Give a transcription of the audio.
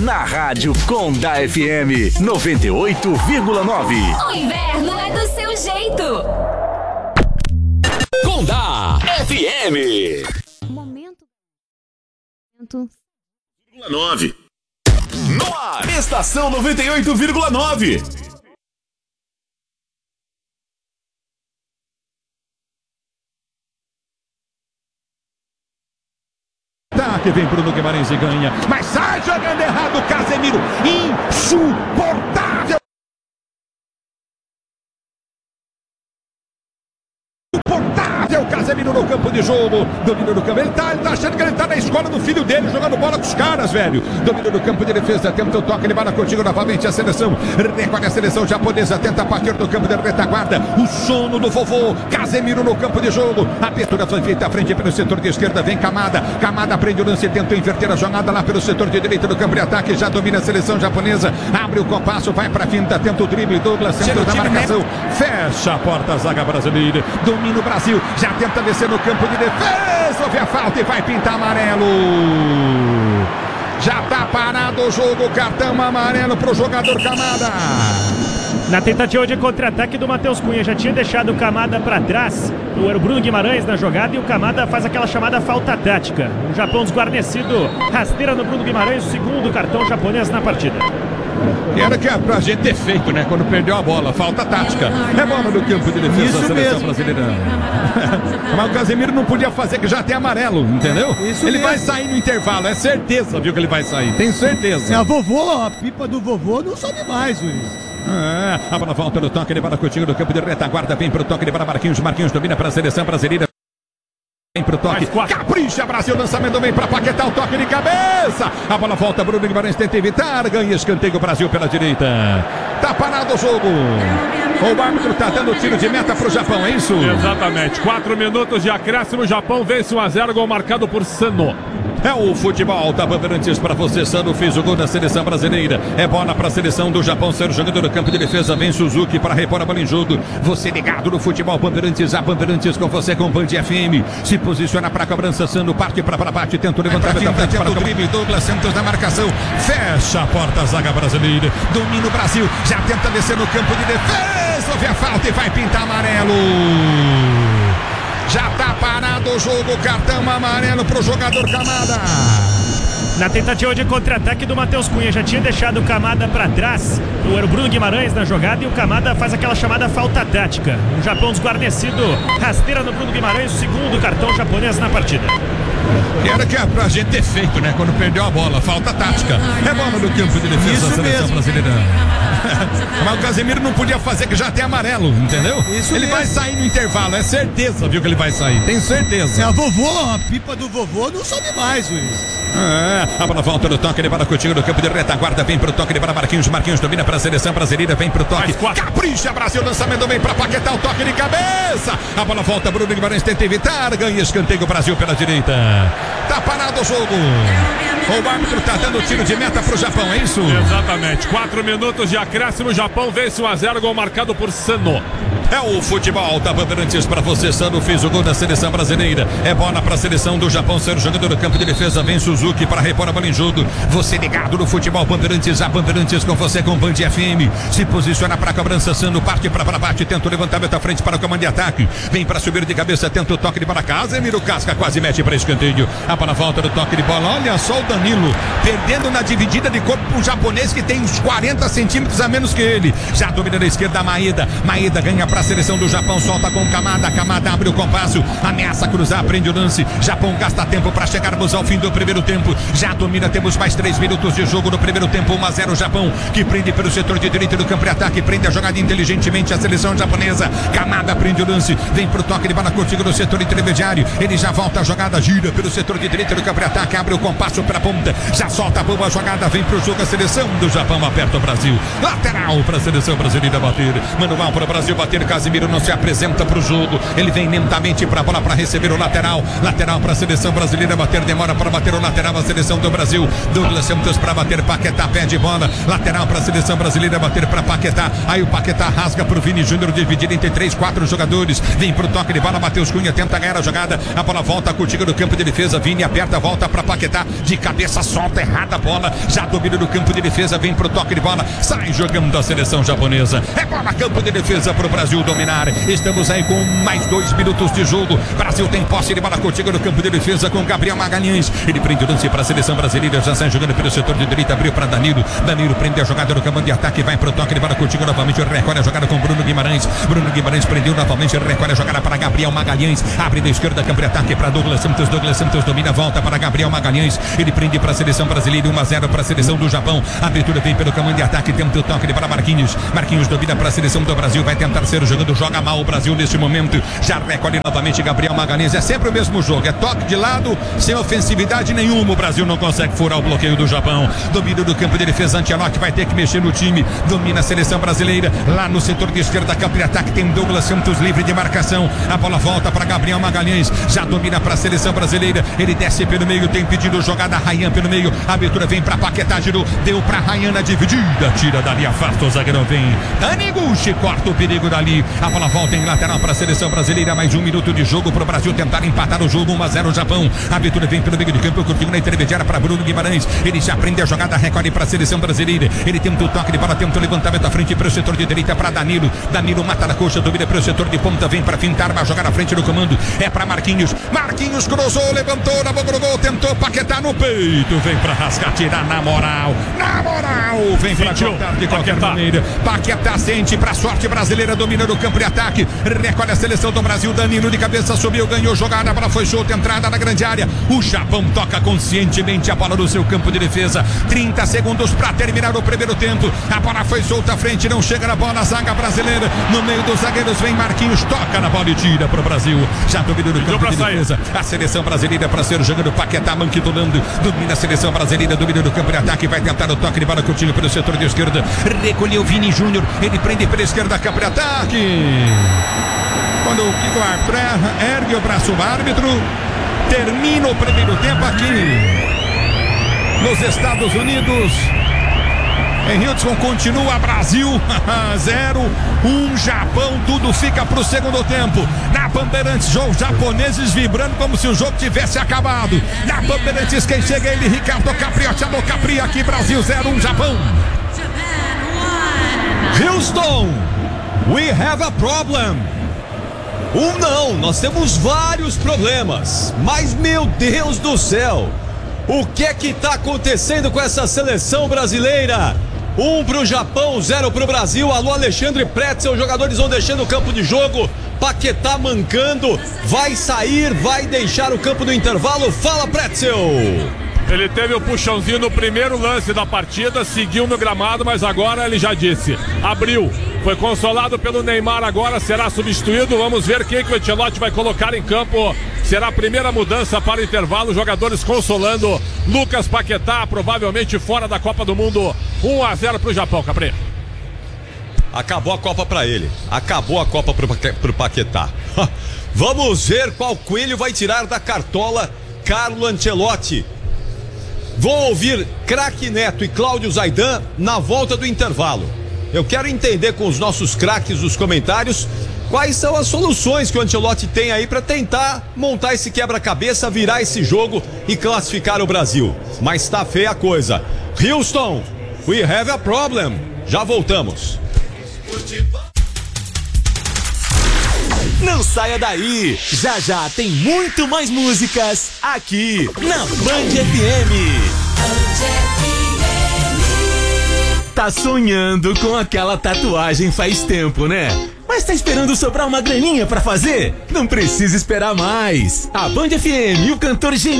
na Rádio Conda FM 98,9. O inverno é do seu jeito. Conda FM. Momento. 9. No ar, Estação 98,9. Que vem Bruno Guimarães e ganha, mas sai jogando errado, Casemiro, insuportável. O Casemiro no campo de jogo, domínio do campo, ele tá achando que ele tá na escola do filho dele, jogando bola com os caras, velho. Domínio do campo de defesa, tenta o toque, ele vai contigo novamente a seleção, recolhe a seleção japonesa, tenta partir do campo de retaguarda, o sono do vovô, Casemiro no campo de jogo, a abertura foi feita à frente pelo setor de esquerda, vem Kamada prende o lance, tentou inverter a jogada lá pelo setor de direita do campo de ataque, já domina a seleção japonesa, abre o compasso, vai pra finta, tenta o drible, Douglas, centro da marcação, fecha a porta, a zaga brasileira, domina o Brasil, já tenta descer no campo de defesa, houve a falta e vai pintar amarelo. Já tá parado o jogo, cartão amarelo pro jogador Kamada. Na tentativa de contra-ataque do Matheus Cunha, já tinha deixado o Kamada para trás, era o Bruno Guimarães na jogada e o Kamada faz aquela chamada falta tática. O Japão desguarnecido, rasteira no Bruno Guimarães, o segundo cartão japonês na partida. Era que pra gente ter feito, né? Quando perdeu a bola, falta tática. É bola no campo de defesa da seleção brasileira. Mas o Casemiro não podia fazer, que já tem amarelo, entendeu? Ele vai sair no intervalo, é certeza, viu, que ele vai sair, tem certeza. A vovô, a pipa do vovô não sobe mais, Luiz. A bola volta no toque, ele vai contigo no campo de retaguarda, vem pro toque, ele vai Marquinhos domina para a seleção brasileira. Vem pro toque, capricha Brasil, lançamento vem pra Paquetá, o toque de cabeça, a bola volta, Bruno Guimarães tenta evitar, ganha escanteio Brasil pela direita, tá parado o jogo, o árbitro tá dando tiro de meta pro Japão, é isso? Exatamente, 4 minutos de acréscimo, o Japão vence 1-0, gol marcado por Sano. É o futebol da Bandeirantes para você, Sano fez o gol da seleção brasileira, é bola para a seleção do Japão, ser jogador do campo de defesa, vem Suzuki para repor a bola em jogo, você ligado no futebol Bandeirantes, a Bandeirantes com você com Band FM, se posiciona para a cobrança, Sano parte para bate, tenta o levantamento da frente para o drible, Douglas Santos na marcação, fecha a porta, a zaga brasileira, domina o Brasil, já tenta descer no campo de defesa, houve a falta e vai pintar amarelo. Já tá parado o jogo, cartão amarelo pro jogador Kamada. Na tentativa de contra-ataque do Matheus Cunha, já tinha deixado o Kamada para trás, era o Bruno Guimarães na jogada e o Kamada faz aquela chamada falta tática. O Japão desguarnecido, rasteira no Bruno Guimarães, o segundo cartão japonês na partida. Era que pra gente ter feito, né? Quando perdeu a bola, falta tática. É bola no campo de defesa da seleção brasileira. Mas o Casemiro não podia fazer, que já tem amarelo, entendeu? Ele vai sair no intervalo, é certeza, viu, que ele vai sair, tem certeza. A vovô, a pipa do vovô não sobe mais, Luiz. A bola volta no toque, ele vai contigo no campo de retaguarda, vem pro toque, ele vai Marquinhos domina para a seleção brasileira, vem pro toque, capricha Brasil, lançamento vem pra Paquetá, o toque de cabeça, a bola volta, Bruno Guimarães tenta evitar, ganha escanteio Brasil pela direita, tá parado o jogo, o árbitro tá dando tiro de meta pro Japão, é isso? Exatamente, 4 minutos de acréscimo, o Japão vence 1-0, gol marcado por Sano. É o futebol da Bandeirantes para você, Sano fez o gol da seleção brasileira, é bola para a seleção do Japão, ser jogador do campo de defesa, vem Suzuki para repor a bola em jogo, você ligado no futebol Bandeirantes, a Bandeirantes com você com Band FM, se posiciona para a cobrança, Sano parte para bate, tenta o levantamento à frente para o comando de ataque, vem para subir de cabeça, tenta o toque de bola, Casemiro casca, quase mete para escanteio, a bola volta do toque de bola, olha só o Danilo, perdendo na dividida de corpo para um japonês que tem uns 40 centímetros a menos que ele, já domina na esquerda Maeda ganha para a seleção do Japão, solta com Kamada abre o compasso, ameaça cruzar, prende o lance, Japão gasta tempo para chegarmos ao fim do primeiro tempo, já domina, temos mais 3 minutos de jogo no primeiro tempo, 1-0 Japão, que prende pelo setor de direita do campo de ataque, prende a jogada inteligentemente a seleção japonesa, Kamada prende o lance, vem pro toque de bola contigo no setor intermediário, ele já volta a jogada, gira pelo setor de direita do campo de ataque, abre o compasso para a ponta, já solta a boa jogada, vem pro jogo, a seleção do Japão aperta o Brasil, lateral para a seleção brasileira bater, manual para o Brasil bater, Casimiro não se apresenta pro jogo. Ele vem lentamente pra bola pra receber o lateral. Lateral pra seleção brasileira bater, demora pra bater o lateral a seleção do Brasil. Douglas Santos pra bater, Paquetá pede bola. Lateral pra seleção brasileira bater pra Paquetá. Aí o Paquetá rasga pro Vini Júnior, dividido entre 3, 4 jogadores. Vem pro toque de bola, Matheus Cunha tenta ganhar a jogada. A bola volta contigo no campo de defesa. Vini aperta, volta pra Paquetá. De cabeça, solta errada a bola. Já domina no campo de defesa, vem pro toque de bola. Sai jogando a seleção japonesa. É bola, campo de defesa pro Brasil dominar. Estamos aí com mais 2 minutos de jogo. Brasil tem posse de bola contigo no campo de defesa com Gabriel Magalhães. Ele prende o lance para a seleção brasileira. Já sai jogando pelo setor de direita. Abriu para Danilo. Danilo prende a jogada no comando de ataque. Vai pro toque de bola contigo novamente. Recolhe a jogada com Bruno Guimarães. Bruno Guimarães prendeu novamente. Recolhe a jogada para Gabriel Magalhães. Abre da esquerda, campo de ataque para Douglas Santos. Douglas Santos domina, volta para Gabriel Magalhães. Ele prende para a seleção brasileira. 1-0 para a seleção do Japão. A abertura vem pelo comando de ataque. Tenta o toque de bola Marquinhos. Marquinhos domina para a seleção do Brasil. Vai tentar ser jogando. Joga mal o Brasil neste momento. Já recolhe novamente Gabriel Magalhães. É sempre o mesmo jogo. É toque de lado, sem ofensividade nenhuma. O Brasil não consegue furar o bloqueio do Japão. Domínio do campo de defesa. Ancelotti vai ter que mexer no time. Domina a seleção brasileira. Lá no setor de esquerda, campo de ataque, tem Douglas Santos livre de marcação. A bola volta para Gabriel Magalhães. Já domina para a seleção brasileira. Ele desce pelo meio, tem pedido jogada. Ryan pelo meio. A abertura vem para Paquetá, girou. Deu para Ryan na dividida. Tira dali, afasta o zagueirão. Vem Taniguchi, corta o perigo dali. A bola volta em lateral para a seleção brasileira. Mais 1 minuto de jogo para o Brasil tentar empatar o jogo. 1-0 Japão. A abertura vem pelo meio de campo, curtindo na intermediária para Bruno Guimarães. Ele já prende a jogada, recolhe para a seleção brasileira. Ele tenta o toque de bola, tenta o levantamento à frente para o setor de direita para Danilo. Danilo mata na coxa, domina para o setor de ponta, vem para fintar, vai jogar à frente do comando. É para Marquinhos. Marquinhos cruzou, levantou na boca do gol, tentou Paquetá no peito. Vem para rasgar, tirar na moral. Na moral, vem para cortar de qualquer maneira. Paquetá sente para a sorte brasileira, domina no campo de ataque. Recolhe a seleção do Brasil. Danilo de cabeça subiu, ganhou jogada, a bola foi solta, entrada na grande área. O Japão toca conscientemente a bola no seu campo de defesa. 30 segundos para terminar o primeiro tempo. A bola foi solta à frente, não chega na bola a zaga brasileira. No meio dos zagueiros vem Marquinhos, toca na bola e tira para o Brasil. Já domina no campo de defesa. A seleção brasileira para ser jogando Paquetá, manquitolando. Domina a seleção brasileira, domina no campo de ataque. Vai tentar o toque de bola curtindo pelo setor de esquerda. Recolheu Vini Júnior. Ele prende pela esquerda, campo de ataque. Quando o árbitro ergue o braço, o árbitro termina o primeiro tempo aqui nos Estados Unidos. Em Houston continua Brasil 0-1 Japão, tudo fica pro segundo tempo. Na Bandeirantes, os japoneses vibrando como se o jogo tivesse acabado. Na Bandeirantes, quem chega é ele, Ricardo Capriotti, alô Capri, aqui Brasil 0-1 Japão. Houston, we have a problem. Não, nós temos vários problemas. Mas meu Deus do céu, o que é que tá acontecendo com essa seleção brasileira? 1 pro Japão, 0 pro Brasil. Alô Alexandre Pretzel, os jogadores vão deixando o campo de jogo. Paquetá mancando, vai sair, vai deixar o campo no intervalo. Fala, Pretzel. Ele teve o puxãozinho no primeiro lance da partida, seguiu no gramado, mas agora ele já disse, abriu. Foi consolado pelo Neymar, agora será substituído. Vamos ver quem que o Ancelotti vai colocar em campo. Será a primeira mudança para o intervalo. Jogadores consolando Lucas Paquetá, provavelmente fora da Copa do Mundo. 1-0 para o Japão, Capri. Acabou a Copa para ele. Acabou a Copa pro Paquetá. Vamos ver qual coelho vai tirar da cartola Carlo Ancelotti. Vou ouvir Craque Neto e Cláudio Zaidan na volta do intervalo. Eu quero entender com os nossos craques dos comentários quais são as soluções que o Ancelotti tem aí para tentar montar esse quebra-cabeça, virar esse jogo e classificar o Brasil. Mas tá feia a coisa. Houston, we have a problem. Já voltamos. Não saia daí, já já tem muito mais músicas aqui na Band FM. Tá sonhando com aquela tatuagem faz tempo, né? Mas tá esperando sobrar uma graninha pra fazer? Não precisa esperar mais. A Band FM e o cantor genial